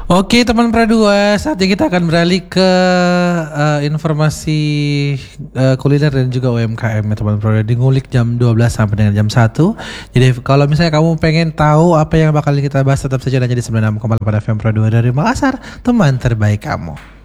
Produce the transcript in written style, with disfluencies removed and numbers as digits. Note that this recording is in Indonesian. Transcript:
Oke teman Pradua, saatnya kita akan beralih ke informasi kuliner dan juga UMKM ya teman Pradua. Di ngulik jam 12 sampai dengan jam 1. Jadi kalau misalnya kamu pengen tahu apa yang bakal kita bahas, tetap saja aja di 96,8 FM Pradua dari Makassar, teman terbaik kamu.